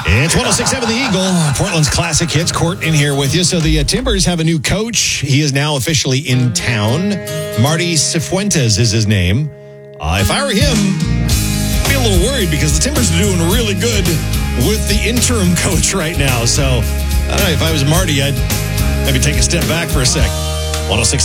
It's 106.7 The Eagle, Portland's classic hits. Court in here with you. So the Timbers have a new coach. He is now officially in town. Marty Cifuentes is his name. If I were him, I'd be a little worried because the Timbers are doing really good with the interim coach right now. So I don't know, if I was Marty, I'd maybe take a step back for a sec. 106.7